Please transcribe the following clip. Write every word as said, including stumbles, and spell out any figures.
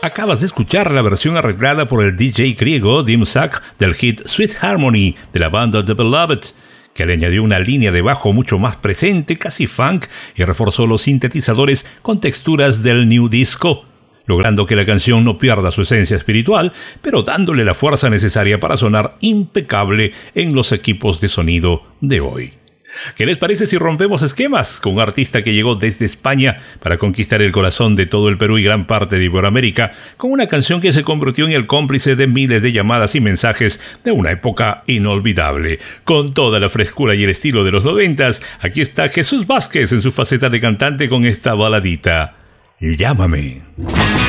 Acabas de escuchar la versión arreglada por el D J griego Dim Sak del hit Sweet Harmony de la banda The Beloved, que le añadió una línea de bajo mucho más presente, casi funk, y reforzó los sintetizadores con texturas del new disco, logrando que la canción no pierda su esencia espiritual, pero dándole la fuerza necesaria para sonar impecable en los equipos de sonido de hoy. ¿Qué les parece si rompemos esquemas con un artista que llegó desde España para conquistar el corazón de todo el Perú y gran parte de Iberoamérica, con una canción que se convirtió en el cómplice de miles de llamadas y mensajes de una época inolvidable? Con toda la frescura y el estilo de los noventas, aquí está Jesús Vázquez en su faceta de cantante con esta baladita, Llámame.